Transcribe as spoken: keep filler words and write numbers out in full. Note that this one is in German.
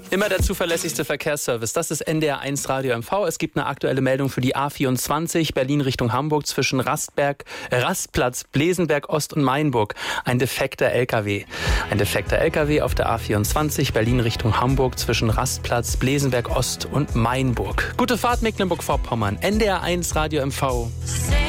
Immer der zuverlässigste Verkehrsservice. Das ist N D R eins Radio M V. Es gibt eine aktuelle Meldung für die A vierundzwanzig Berlin Richtung Hamburg zwischen Rastberg, äh, Rastplatz, Blesenberg Ost und Mainburg. Ein defekter L K W. Ein defekter L K W auf der A vierundzwanzig Berlin Richtung Hamburg zwischen Rastplatz, Blesenberg Ost und Mainburg. Gute Fahrt Mecklenburg-Vorpommern. N D R eins Radio M V.